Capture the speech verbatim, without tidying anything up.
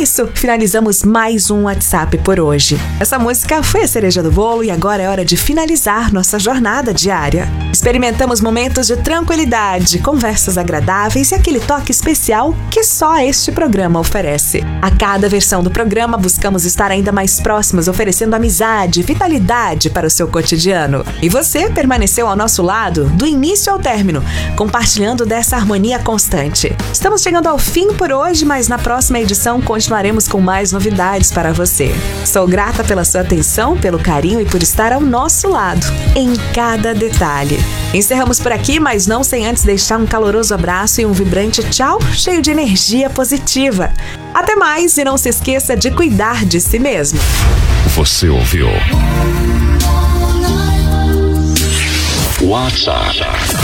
isso, finalizamos mais um WhatsApp por hoje. Essa música foi a cereja do bolo e agora é hora de finalizar nossa jornada diária. Experimentamos momentos de tranquilidade, conversas agradáveis e aquele toque especial que só este programa oferece. A cada versão do programa, buscamos estar ainda mais próximos, oferecendo amizade, vitalidade para o seu cotidiano. E você permaneceu ao nosso lado do início ao término, compartilhando dessa harmonia constante. Estamos chegando ao fim por hoje, mas na próxima edição continuaremos com mais novidades para você. Sou grata pela sua atenção, pelo carinho e por estar ao nosso lado, em cada detalhe. Encerramos por aqui, mas não sem antes deixar um caloroso abraço e um vibrante tchau, cheio de energia positiva. Até mais e não se esqueça de cuidar de si mesmo. Você ouviu WhatsApp